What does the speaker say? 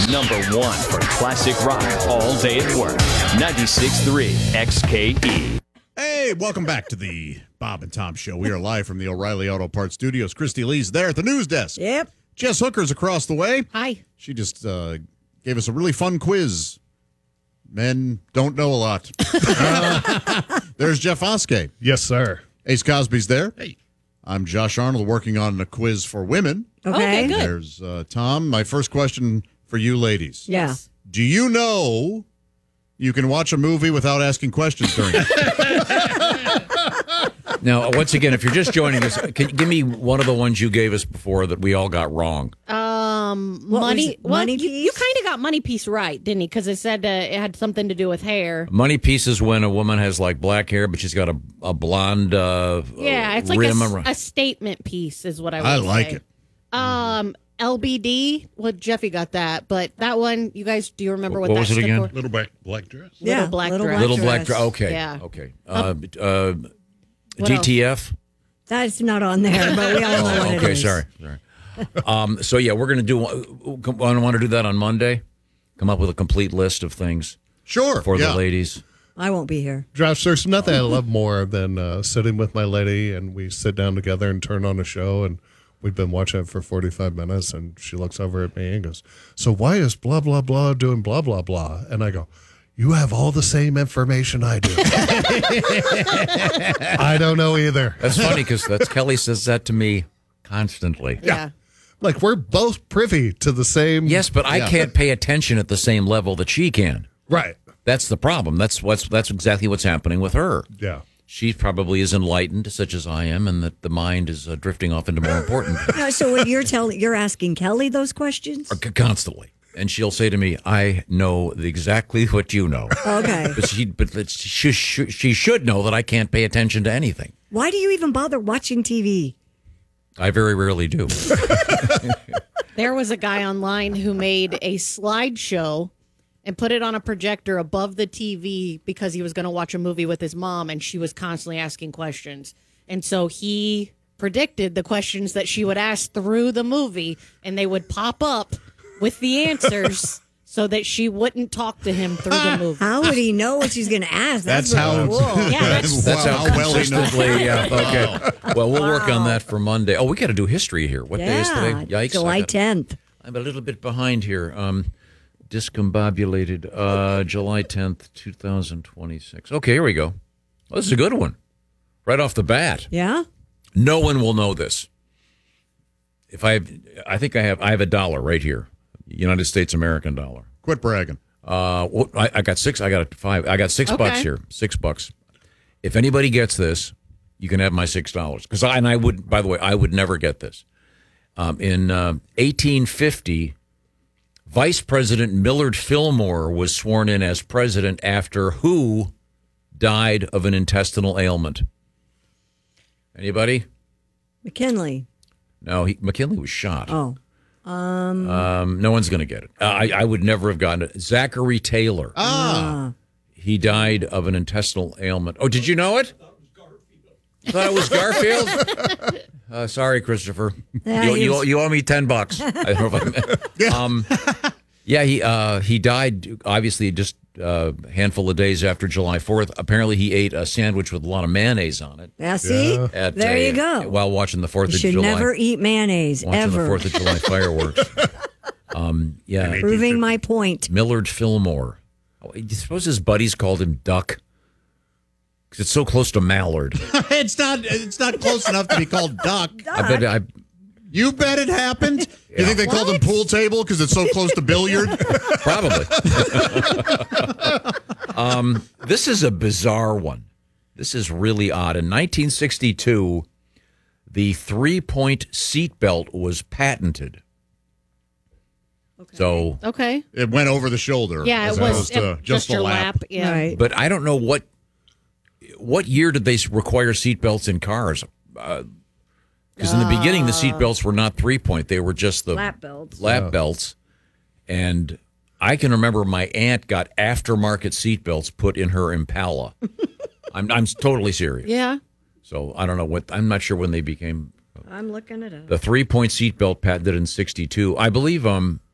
number one for classic rock all day at work. 96.3 XKE. Hey, welcome back to the Bob and Tom Show. We are live from the O'Reilly Auto Parts Studios. Christy Lee's there at the news desk. Yep. Jess Hooker's across the way. Hi. She just gave us a really fun quiz. Men don't know a lot. There's Jeff Oskey. Yes, sir. Ace Cosby's there. Hey. I'm Josh Arnold, working on a quiz for women. Okay, good. There's Tom. My first question for you ladies. Yeah. Do you know you can watch a movie without asking questions during it? Now, once again, if you're just joining us, can you give me one of the ones you gave us before that we all got wrong? Money. Money You Piece? kind of got Money Piece right, didn't he? Because it said it had something to do with hair. Money Piece is when a woman has like black hair, but she's got a blonde Yeah, it's like rim a statement piece is what I would I like say. it. LBD. Well, Jeffy got that, but that one, you guys, do you remember what What that was it stood again? for? Little black dress. Little black dress. Little black dress. Okay. Yeah. Okay. What GTF. That's not on there, but we all know what it Okay. is. Sorry. So yeah, we're gonna do. I want to do that on Monday. Come up with a complete list of things Sure. for yeah. the ladies. I won't be here. Josh, there's nothing I love more than sitting with my lady and we sit down together and turn on a show and we've been watching it for 45 minutes and she looks over at me and goes, "So why is blah, blah, blah doing blah, blah, blah?" And I go, "You have all the same information I do." I don't know either. That's funny because Kelly says that to me constantly. Yeah. Like, we're both privy to the same. Yes, but I can't pay attention at the same level that she can. Right. That's the problem. That's exactly what's happening with her. Yeah. She probably is enlightened, such as I am, and that the mind is drifting off into more important things No, so when you're asking Kelly those questions? constantly. And she'll say to me, "I know exactly what you know." Okay. But she should know that I can't pay attention to anything. Why do you even bother watching TV? I very rarely do. There was a guy online who made a slideshow and put it on a projector above the TV because he was going to watch a movie with his mom, and she was constantly asking questions. And so he predicted the questions that she would ask through the movie, and they would pop up with the answers so that she wouldn't talk to him through the movie. How would he know what she's going to ask? That's really how. cool. Yeah, That's how well he knows. consistently. Okay. Well, we'll work on that for Monday. Oh, we got to do history here. What day is today? Yeah, Yikes! July 10th. I'm a little bit behind here. Discombobulated. July 10th, 2026. Okay, here we go. Well, this is a good one. Right off the bat. Yeah? No one will know this. I think I have $1 right here. United States American dollar. Quit bragging. I got six. I got five. I got $6 here. $6. If anybody gets this, you can have my $6. Because I would. By the way, I would never get this. In 1850, Vice President Millard Fillmore was sworn in as president after who died of an intestinal ailment? Anybody? McKinley. No, McKinley was shot. Oh. No one's going to get it. I would never have gotten it. Zachary Taylor. He died of an intestinal ailment. Oh, did you know it? I thought it was Garfield. Sorry, Christopher. Yeah, you owe me $10. I don't know if he died obviously just a handful of days after July 4th. Apparently, he ate a sandwich with a lot of mayonnaise on it. Yeah, see? There you go. While watching the 4th You of should July. never eat mayonnaise, Watching ever. the 4th of July fireworks. Proving my point. Millard Fillmore. Oh, you suppose his buddies called him Duck? Because it's so close to Mallard. It's not close enough to be called duck. You bet it happened. You think they called him pool table because it's so close to billiard? Probably. This is a bizarre one. This is really odd. In 1962, the 3-point seatbelt was patented. Okay. So, Okay. It went over the shoulder. Yeah, as it was opposed to just the your lap. lap. Yeah. Right. but I don't know what year did they require seatbelts in cars? Because in the beginning, the seatbelts were not 3-point; they were just the Lap belts. belts. And I can remember my aunt got aftermarket seatbelts put in her Impala. I'm totally serious. Yeah. So I don't know I'm not sure when they became I'm looking it up. the 3-point seatbelt patented in '62. I believe